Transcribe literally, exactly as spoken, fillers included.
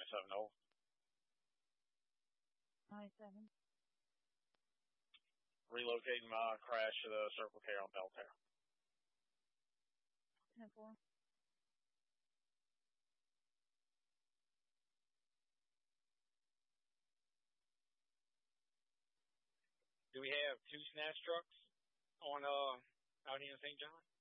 seven oh. ninety-seven. Relocating my crash to the Circle K on Belter. ten four. Do we have two snatch trucks on uh out here in Saint John?